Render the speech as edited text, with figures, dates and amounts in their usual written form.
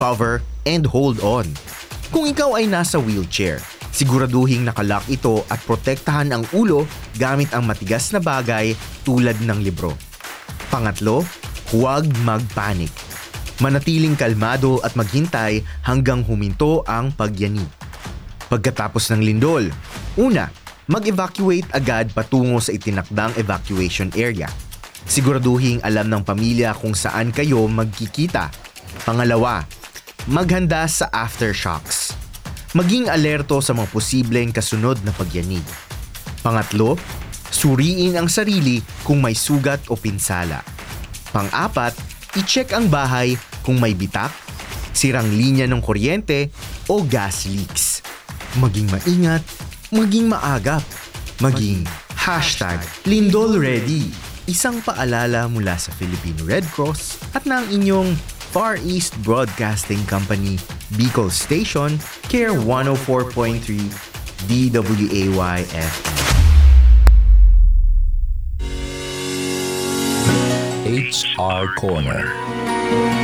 cover, and hold on. Kung ikaw ay nasa wheelchair, siguraduhing nakalock ito at protektahan ang ulo gamit ang matigas na bagay tulad ng libro. Pangatlo, huwag magpanik. Manatiling kalmado at maghintay hanggang huminto ang pagyanig. Pagkatapos ng lindol, una, mag-evacuate agad patungo sa itinakdang evacuation area. Siguraduhing alam ng pamilya kung saan kayo magkikita. Pangalawa, maghanda sa aftershocks. Maging alerto sa mga posibleng kasunod na pagyanig. Pangatlo, suriin ang sarili kung may sugat o pinsala. Pang-apat, i-check ang bahay kung may bitak, sirang linya ng kuryente o gas leaks. Maging maingat, maging maagap, maging #LindolReady. Isang paalala mula sa Filipino Red Cross at ng inyong Far East Broadcasting Company, Bicol Station, Care 104.3 DWAY-FM. HR Corner.